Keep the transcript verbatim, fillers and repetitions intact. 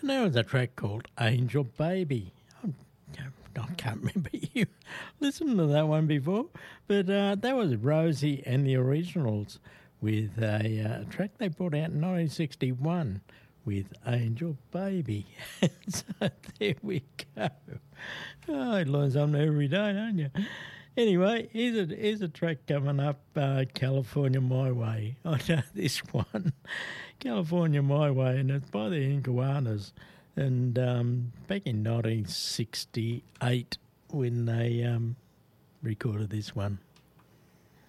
And there was a track called Angel Baby. I'm, I can't remember you listened to that one before, but uh, that was Rosie and the Originals with a uh, track they brought out in nineteen sixty-one with Angel Baby. So there we go. Oh, you learn something every day, don't you? Anyway, here's a, here's a track coming up, uh, California My Way. I know this one, California My Way, and it's by the Incahuanas. And um, back in nineteen sixty-eight when they um, recorded this one.